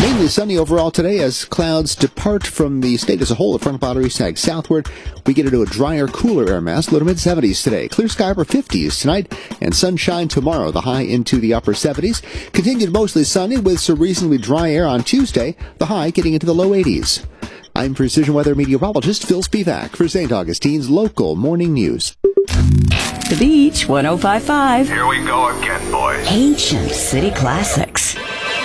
Mainly sunny overall today as clouds depart from the state as a whole. The front boundary sags southward. We get into a drier, cooler air mass, low to mid-70s today. Clear sky upper 50s tonight, and sunshine tomorrow, the high into the upper 70s. Continued mostly sunny with some reasonably dry air on Tuesday, the high getting into the low 80s. I'm Precision Weather meteorologist Phil Spivak for St. Augustine's Local Morning News. The Beach 105.5. Here we go again, boys. Ancient City Classics.